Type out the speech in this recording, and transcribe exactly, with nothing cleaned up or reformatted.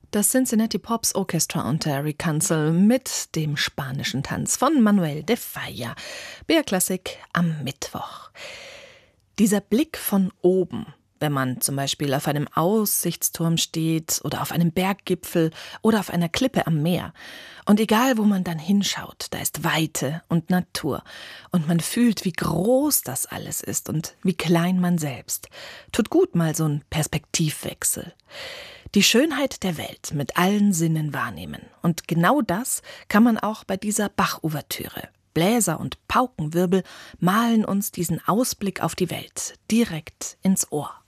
Das Cincinnati Pops Orchestra unter Eric Kunzel mit dem spanischen Tanz von Manuel de Falla. B R Klassik am Mittwoch. Dieser Blick von oben, wenn man zum Beispiel auf einem Aussichtsturm steht oder auf einem Berggipfel oder auf einer Klippe am Meer. Und egal, wo man dann hinschaut, da ist Weite und Natur. Und man fühlt, wie groß das alles ist und wie klein man selbst. Tut gut mal so ein Perspektivwechsel. Die Schönheit der Welt mit allen Sinnen wahrnehmen. Und genau das kann man auch bei dieser Bach-Ouvertüre. Bläser und Paukenwirbel malen uns diesen Ausblick auf die Welt direkt ins Ohr.